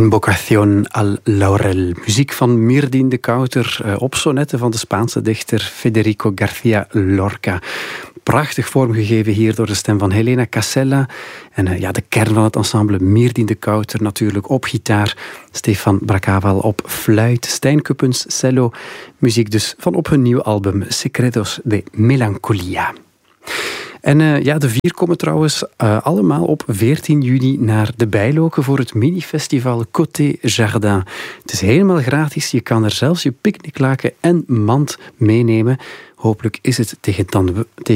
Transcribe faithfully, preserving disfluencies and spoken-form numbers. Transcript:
Invocación al Laurel. Muziek van Mirdien de Kouter uh, op sonetten van de Spaanse dichter Federico García Lorca. Prachtig vormgegeven hier door de stem van Helena Casella. En uh, ja, de kern van het ensemble Mirdien de Kouter natuurlijk op gitaar. Stefan Bracaval op fluit. Stijn Kuppens cello. Muziek dus van op hun nieuw album Secretos de Melancolia. En uh, ja, de vier komen trouwens uh, allemaal op veertien juni naar de Bijloken voor het mini-festival Côté Jardin. Het is helemaal gratis. Je kan er zelfs je picknicklaken en mand meenemen. Hopelijk is het tegen dan...